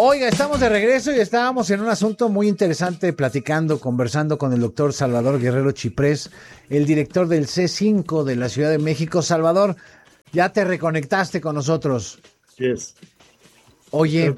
Oiga, estamos de regreso y estábamos en un asunto muy interesante conversando con el doctor Salvador Guerrero Chiprés, el director del C5 de la Ciudad de México. Salvador, ya te reconectaste con nosotros. Yes. Oye,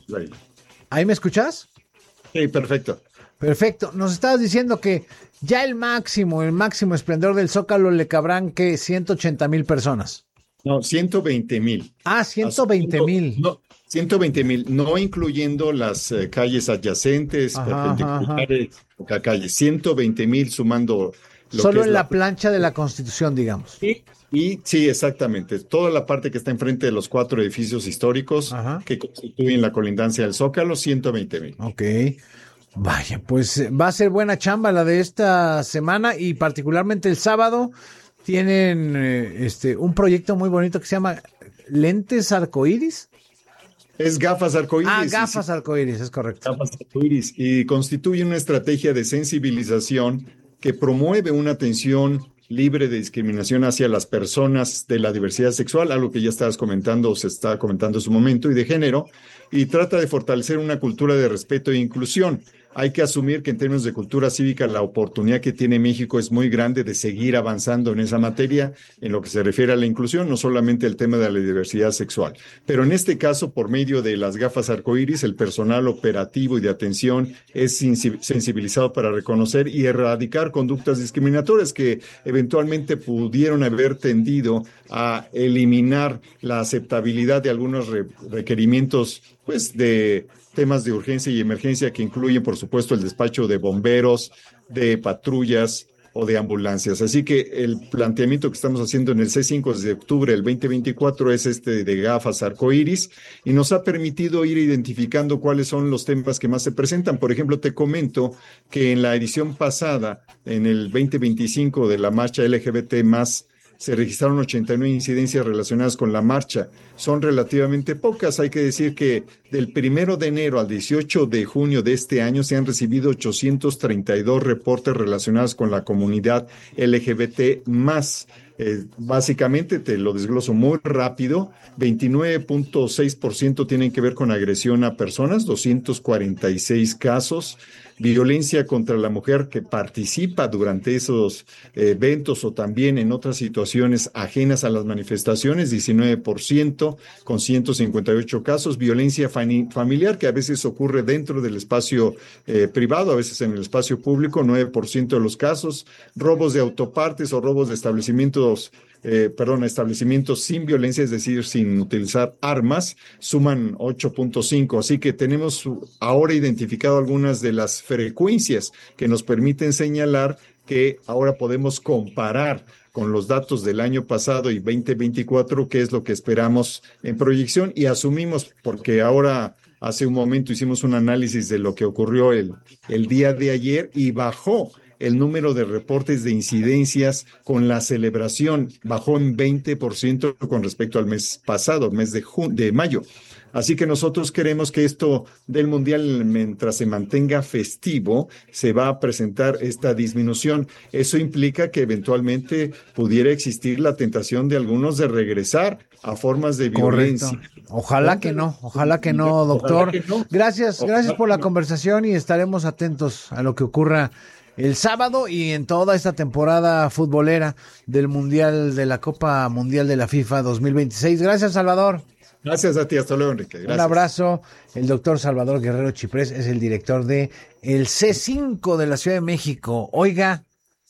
¿ahí me escuchas? Sí, perfecto. Perfecto. Nos estabas diciendo que ya el máximo esplendor del Zócalo le cabrán, ¿qué? 180,000 personas. No, 120,000. 120,000. No, 120,000, no incluyendo las calles adyacentes, perpendiculares, calles. 120,000 sumando lo solo que es en la plancha de la Constitución, digamos. Y sí, exactamente. Toda la parte que está enfrente de los 4 edificios históricos que constituyen la colindancia del Zócalo, 120,000. Ok. Vaya, pues va a ser buena chamba la de esta semana y particularmente el sábado tienen un proyecto muy bonito que se llama Lentes Arcoíris. Es gafas arcoíris. Gafas arcoíris, es correcto. Gafas arcoíris y constituye una estrategia de sensibilización que promueve una atención libre de discriminación hacia las personas de la diversidad sexual, algo que ya estabas comentando o se está comentando en su momento, y de género, y trata de fortalecer una cultura de respeto e inclusión. Hay que asumir que en términos de cultura cívica la oportunidad que tiene México es muy grande de seguir avanzando en esa materia en lo que se refiere a la inclusión, no solamente el tema de la diversidad sexual. Pero en este caso, por medio de las gafas arcoíris, el personal operativo y de atención es sensibilizado para reconocer y erradicar conductas discriminatorias que eventualmente pudieron haber tendido a eliminar la aceptabilidad de algunos requerimientos, pues, de temas de urgencia y emergencia que incluyen, por supuesto, el despacho de bomberos, de patrullas o de ambulancias. Así que el planteamiento que estamos haciendo en el C5 desde octubre del 2024 es de gafas arcoíris y nos ha permitido ir identificando cuáles son los temas que más se presentan. Por ejemplo, te comento que en la edición pasada, en el 2025 de la marcha LGBT+, se registraron 89 incidencias relacionadas con la marcha. Son relativamente pocas. Hay que decir que del 1 de enero al 18 de junio de este año se han recibido 832 reportes relacionados con la comunidad LGBT+. Básicamente, te lo desgloso muy rápido, 29.6% tienen que ver con agresión a personas, 246 casos, violencia contra la mujer que participa durante esos eventos o también en otras situaciones ajenas a las manifestaciones, 19% con 158 casos, violencia familiar que a veces ocurre dentro del espacio privado, a veces en el espacio público, 9% de los casos, robos de autopartes o robos de establecimientos sin violencia, es decir, sin utilizar armas, suman 8.5. Así que tenemos ahora identificado algunas de las frecuencias que nos permiten señalar que ahora podemos comparar con los datos del año pasado y 2024, qué es lo que esperamos en proyección y asumimos, porque ahora hace un momento hicimos un análisis de lo que ocurrió el día de ayer y bajó el número de reportes de incidencias con la celebración, bajó en 20% con respecto al mes pasado, mes de mayo. Así que nosotros queremos que esto del Mundial, mientras se mantenga festivo, se va a presentar esta disminución. Eso implica que eventualmente pudiera existir la tentación de algunos de regresar a formas de violencia. Correcto. Ojalá que no, doctor. Que no. Gracias por la conversación y estaremos atentos a lo que ocurra el sábado y en toda esta temporada futbolera del Mundial, de la Copa Mundial de la FIFA 2026. Gracias, Salvador. Gracias a ti, hasta luego, Enrique. Gracias. Un abrazo. El doctor Salvador Guerrero Chiprés es el director de el C5 de la Ciudad de México. Oiga,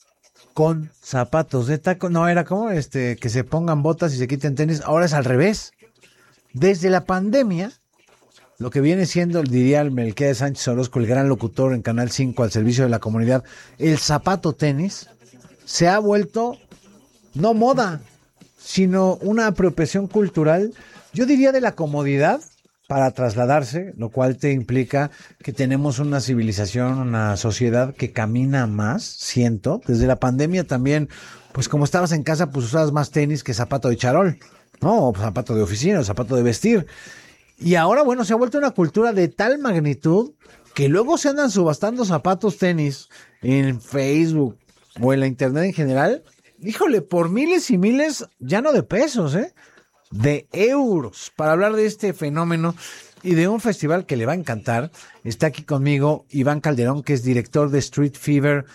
con zapatos de taco, no era como que se pongan botas y se quiten tenis, ahora es al revés. Desde la pandemia, lo que viene siendo, diría el Melquiades Sánchez Orozco, el gran locutor en Canal 5 al servicio de la comunidad, el zapato tenis se ha vuelto no moda, sino una apropiación cultural, yo diría de la comodidad para trasladarse, lo cual te implica que tenemos una civilización, una sociedad que camina más, siento. Desde la pandemia también, pues como estabas en casa, pues usabas más tenis que zapato de charol, ¿no? O zapato de oficina, o zapato de vestir. Y ahora, bueno, se ha vuelto una cultura de tal magnitud que luego se andan subastando zapatos tenis en Facebook o en la internet en general. Híjole, por miles y miles, ya no de pesos, de euros para hablar de este fenómeno y de un festival que le va a encantar. Está aquí conmigo Iván Calderón, que es director de Street Fever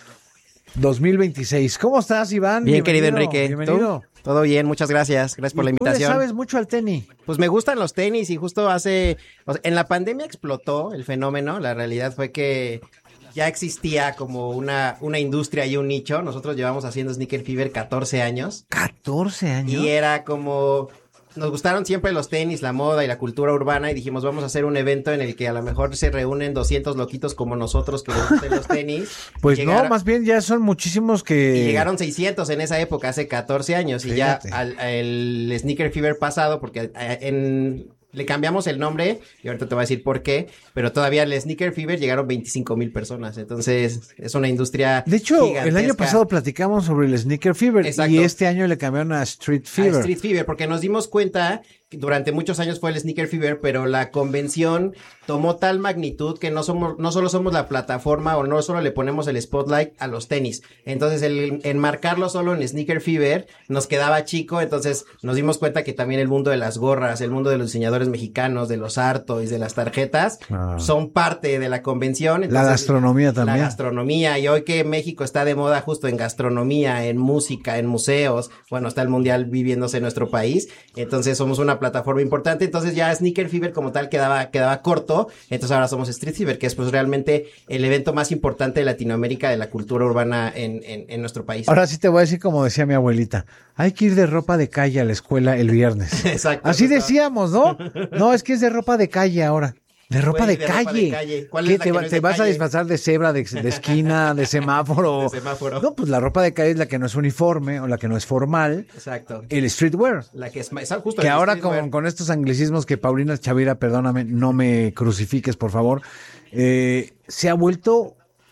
2026. ¿Cómo estás, Iván? Bien, querido Enrique. Bienvenido. ¿Tú? Todo bien, muchas gracias. Gracias por la invitación. Tú le sabes mucho al tenis. Pues me gustan los tenis y justo en la pandemia explotó el fenómeno. La realidad fue que ya existía como una industria y un nicho. Nosotros llevamos haciendo Sneaker Fever 14 años. ¿14 años? Y era como... Nos gustaron siempre los tenis, la moda y la cultura urbana y dijimos, vamos a hacer un evento en el que a lo mejor se reúnen 200 loquitos como nosotros que les gusten los tenis. Pues no, más bien ya son muchísimos que... Y llegaron 600 en esa época, hace 14 años. Y Fíjate. Ya el Sneaker Fever pasado, porque le cambiamos el nombre, y ahorita te voy a decir por qué, pero todavía el Sneaker Fever llegaron 25,000 personas. Entonces, es una industria De hecho, gigantesca. el año pasado platicamos sobre el Sneaker Fever. Exacto. Y este año le cambiaron a Street Fever. A Street Fever, porque nos dimos cuenta que durante muchos años fue el Sneaker Fever, pero la convención tomó tal magnitud que no solo somos la plataforma o no solo le ponemos el spotlight a los tenis. Entonces, el enmarcarlo solo en Sneaker Fever nos quedaba chico, entonces nos dimos cuenta que también el mundo de las gorras, el mundo de los diseñadores mexicanos, de los art toys, de las tarjetas, son parte de la convención. Entonces, la gastronomía también. La gastronomía, y hoy que México está de moda justo en gastronomía, en música, en museos, bueno, está el mundial viviéndose en nuestro país, entonces somos una plataforma importante, entonces ya Sneaker Fever como tal quedaba corto, entonces ahora somos Street Fever, que es pues realmente el evento más importante de Latinoamérica de la cultura urbana en nuestro país. Ahora sí te voy a decir como decía mi abuelita, hay que ir de ropa de calle a la escuela el viernes. Exacto. Así decíamos, ¿no? No, es que es de ropa de calle ahora. De ropa de calle. Ropa de calle. ¿Cuál ¿Qué es la te, que no es te de vas a calle? disfrazar de cebra, de esquina, de semáforo? De semáforo. No, pues la ropa de calle es la que no es uniforme o la que no es formal. Exacto. El streetwear. La que es justo Que el ahora streetwear. con estos anglicismos que Paulina Chavira, perdóname, no me crucifiques, por favor, se ha vuelto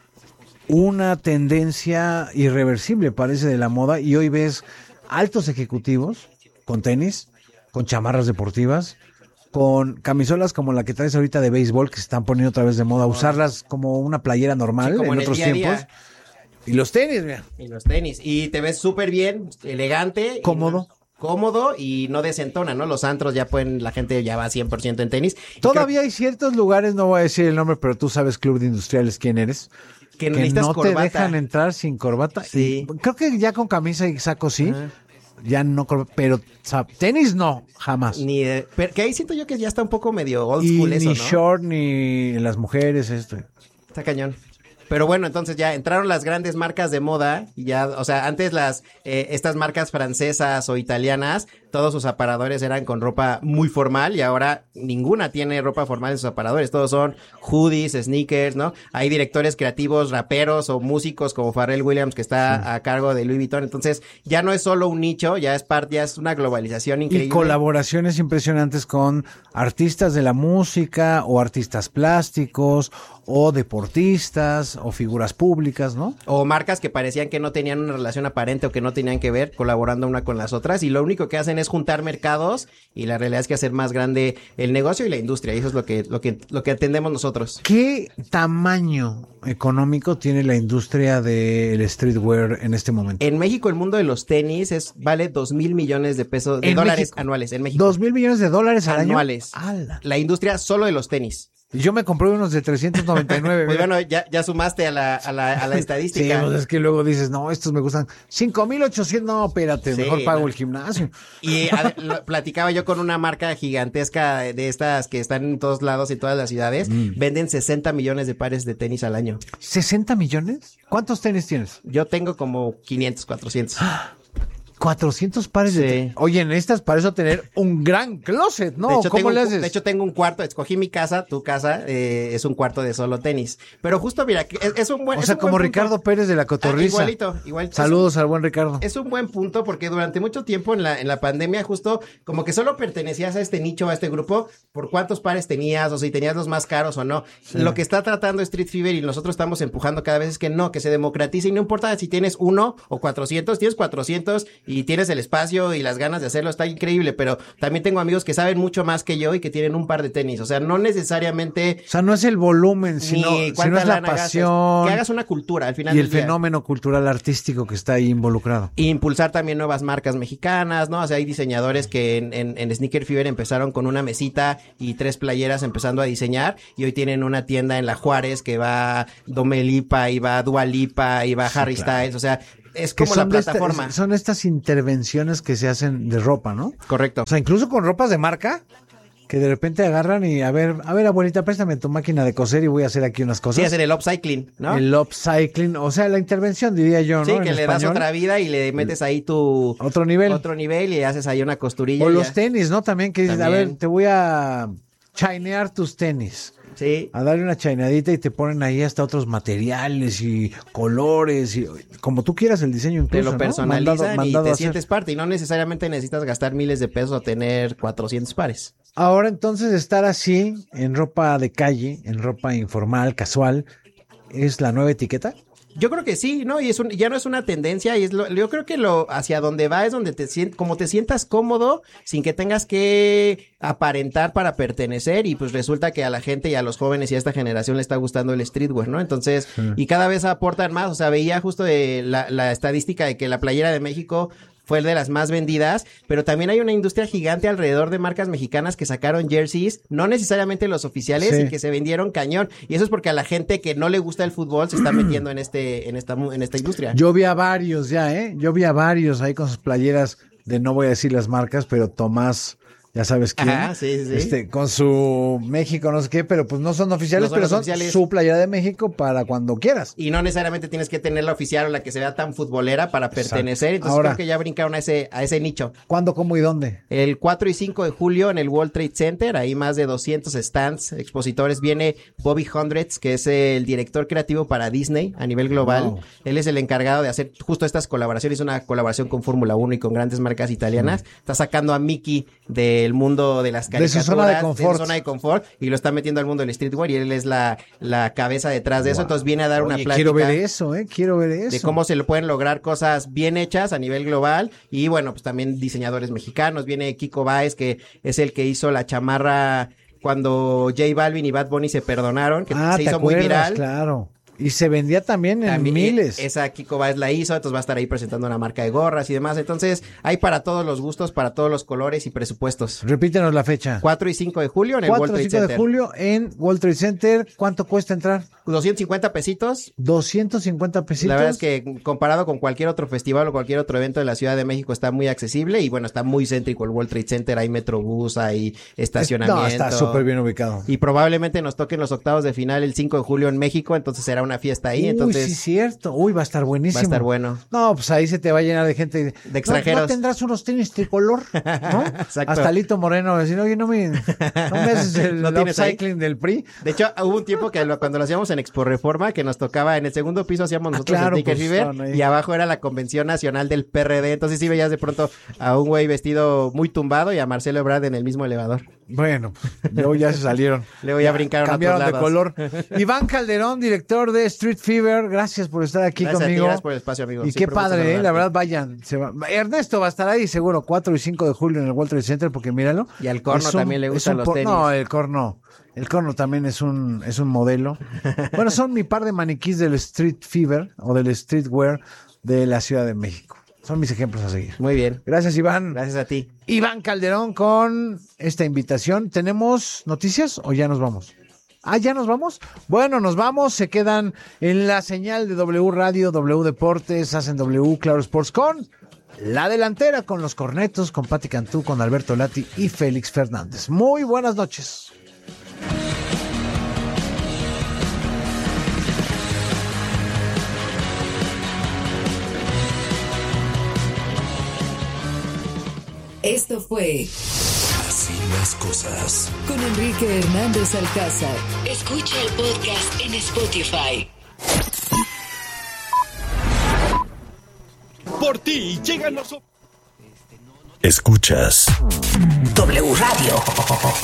una tendencia irreversible, parece, de la moda, y hoy ves altos ejecutivos con tenis, con chamarras deportivas, con camisolas como la que traes ahorita de béisbol, que se están poniendo otra vez de moda, usarlas como una playera normal Sí, como en en el otros día a día. tiempos. Y los tenis, mira. Y los tenis. Y te ves súper bien, elegante. Cómodo. Cómodo y no desentona, ¿no? Los antros la gente ya va 100% en tenis. Y Todavía hay ciertos lugares, no voy a decir el nombre, pero tú sabes, Club de Industriales, quién eres. Que Que necesitas no corbata. te dejan entrar sin corbata. Sí. Y creo que ya con camisa y saco sí. Ajá. Ya no, pero tenis no, jamás. Pero que ahí siento yo que ya está un poco medio old Y school eso, ni ¿no? short, ni las mujeres, esto. Está cañón. Pero bueno, entonces ya entraron las grandes marcas de moda y ya, o sea, antes estas marcas francesas o italianas, todos sus aparadores eran con ropa muy formal y ahora ninguna tiene ropa formal en sus aparadores, todos son hoodies, sneakers, ¿no? Hay directores creativos, raperos o músicos como Pharrell Williams que está a cargo de Louis Vuitton, entonces ya no es solo un nicho, ya es una globalización increíble. Y colaboraciones impresionantes con artistas de la música o artistas plásticos o deportistas o figuras públicas, ¿no? O marcas que parecían que no tenían una relación aparente o que no tenían que ver, colaborando una con las otras, y lo único que hacen es juntar mercados, y la realidad es que hacer más grande el negocio y la industria, y eso es lo que atendemos nosotros. ¿Qué tamaño económico tiene la industria del streetwear en este momento? En México, el mundo de los tenis vale 2,000 millones de pesos, de ¿En dólares México? anuales en México. 2,000 millones de dólares al anuales. año. ¡Hala! La industria solo de los tenis. Y yo me compré unos de 399. Pues mira. bueno, ya sumaste a la Sí, estadística. pues es que luego dices, no, estos me gustan 5,800, no, espérate, Sí, mejor pago no. el gimnasio. Y platicaba yo con una marca gigantesca de estas que están en todos lados, en todas las ciudades. Venden 60 millones de pares de tenis al año. ¿60 millones? ¿Cuántos tenis tienes? Yo tengo como 500, 400. 400 pares de Sí. tenis. Oye, necesitas para eso tener un gran closet, ¿no? De hecho, ¿Cómo le haces? de hecho, tengo un cuarto. Escogí mi casa, tu casa, es un cuarto de solo tenis. Pero justo, mira, es un buen. O es sea, un como buen punto. Ricardo Pérez de la Cotorrisa. Igualito. Saludos al buen Ricardo. Es un buen punto porque durante mucho tiempo en la pandemia justo como que solo pertenecías a este nicho, a este grupo, por cuántos pares tenías o si tenías los más caros o no. Sí. Lo que está tratando Street Fever y nosotros estamos empujando cada vez es que no, que se democratice y no importa si tienes 1 o 400, tienes 400 y y tienes el espacio y las ganas de hacerlo, está increíble, pero también tengo amigos que saben mucho más que yo y que tienen un par de tenis, o sea, no necesariamente... O sea, no es el volumen, sino es la pasión. Que hagas una cultura al final y del el día. fenómeno cultural artístico que está ahí involucrado. Y impulsar también nuevas marcas mexicanas, ¿no? O sea, hay diseñadores que en Sneaker Fever empezaron con una mesita y 3 playeras empezando a diseñar, y hoy tienen una tienda en La Juárez que va Dua Lipa y va Dua Lipa y va Harry Styles, o sea, es como la plataforma. Son estas intervenciones que se hacen de ropa, ¿no? Correcto. O sea, incluso con ropas de marca, que de repente agarran y a ver, abuelita, préstame tu máquina de coser y voy a hacer aquí unas cosas. Sí, hacer el upcycling, ¿no? El upcycling, o sea, la intervención, diría yo, ¿no? Sí, que en le español. das otra vida y le metes ahí tu... Otro nivel y haces ahí una costurilla. O los tenis, ¿no? También que dices, a También. ver, te voy a chinear tus tenis. Sí. A darle una chainadita y te ponen ahí hasta otros materiales y colores y como tú quieras el diseño incluso, Te lo ¿no? personalizan y te a hacer. sientes parte, y no necesariamente necesitas gastar miles de pesos o tener 400 pares. Ahora entonces estar así en ropa de calle, en ropa informal, casual, ¿es la nueva etiqueta? Yo creo que sí, ¿no? Y ya no es una tendencia, y yo creo que hacia donde va es donde como te sientas cómodo sin que tengas que aparentar para pertenecer, y pues resulta que a la gente y a los jóvenes y a esta generación le está gustando el streetwear, ¿no? Entonces, y cada vez aportan más, o sea, veía justo de la estadística de que la playera de México fue de las más vendidas, pero también hay una industria gigante alrededor de marcas mexicanas que sacaron jerseys, no necesariamente los oficiales, Sí. y que se vendieron cañón. Y eso es porque a la gente que no le gusta el fútbol se está metiendo en esta industria. Yo vi a varios ya, Yo vi a varios ahí con sus playeras de, no voy a decir las marcas, pero Tomás, ya sabes quién. Ajá, sí. Con su México, no sé qué, pero pues no son oficiales, No son pero son oficiales. su playera de México para cuando quieras. Y no necesariamente tienes que tener la oficial o la que se vea tan futbolera para pertenecer. Entonces Ahora, creo que ya brincaron a ese nicho. ¿Cuándo, cómo y dónde? El 4 y 5 de julio en el World Trade Center, hay más de 200 stands, expositores. Viene Bobby Hundreds, que es el director creativo para Disney a nivel global. Wow. Él es el encargado de hacer justo estas colaboraciones, una colaboración con Fórmula 1 y con grandes marcas italianas. Está sacando a Mickey del mundo de las De su caricaturas, zona de confort. su zona de confort, y lo está metiendo al mundo del streetwear, y él es la cabeza detrás de eso. Entonces viene a dar una Oye, plática. quiero ver eso, quiero ver eso. De cómo se le pueden lograr cosas bien hechas a nivel global. Y bueno, pues también diseñadores mexicanos. Viene Kiko Báez, que es el que hizo la chamarra cuando J Balvin y Bad Bunny se perdonaron, que se ¿te hizo muy acuerdas? viral. Claro. Y se vendía también en miles. Esa Kiko Báez la hizo, entonces va a estar ahí presentando una marca de gorras y demás. Entonces hay para todos los gustos, para todos los colores y presupuestos. Repítenos la fecha. 4 y 5 de julio en el World 4 y Trade 5 de Center. julio en World Trade Center. ¿Cuánto cuesta entrar? 250 pesitos. 250 pesitos. La verdad es que comparado con cualquier otro festival o cualquier otro evento de la Ciudad de México está muy accesible, y bueno, está muy céntrico el World Trade Center. Hay metrobús, hay estacionamiento. No, está súper bien ubicado. Y probablemente nos toquen los octavos de final el 5 de julio en México, entonces será una fiesta ahí. Entonces, sí, cierto. Uy, va a estar buenísimo. va a estar bueno. No, pues ahí se te va a llenar de gente. De extranjeros. ¿No tendrás unos tenis tricolor? ¿No? Exacto. Hasta Lito Moreno va a decir, oye, no me haces el ¿No tienes ahí? upcycling del PRI. De hecho, hubo un tiempo que cuando lo hacíamos en Expo Reforma, que nos tocaba en el segundo piso, hacíamos nosotros claro, Sneaker pues, Fever, y abajo era la Convención Nacional del PRD. Entonces sí veías de pronto a un güey vestido muy tumbado y a Marcelo Ebrard en el mismo elevador. Bueno, luego ya se salieron. Luego ya brincaron Cambiaron a de otros lados. color. Iván Calderón, director de Street Fever, gracias por estar aquí Gracias a ti, conmigo. gracias por el espacio, amigo. Y Siempre qué padre, gusto la saludarte. verdad, vayan. Ernesto va a estar ahí seguro, 4 y 5 de julio en el World Trade Center, porque míralo. Y al Corno Es un- también le es gustan un los por- tenis. No, el Corno. El Corno también es un modelo. Bueno, son mi par de maniquís del Street Fever o del Streetwear de la Ciudad de México. Son mis ejemplos a seguir. Muy bien. Gracias, Iván. Gracias a ti. Iván Calderón con esta invitación. ¿Tenemos noticias o ya nos vamos? ¿Ya nos vamos? Bueno, nos vamos. Se quedan en la señal de W Radio, W Deportes, hacen W Claro Sports con La Delantera, con los Cornetos, con Pati Cantú, con Alberto Lati y Félix Fernández. Muy buenas noches. Esto fue Así las cosas. con Enrique Hernández Alcázar. Escucha el podcast en Spotify. Por ti llegan los... Escuchas W Radio.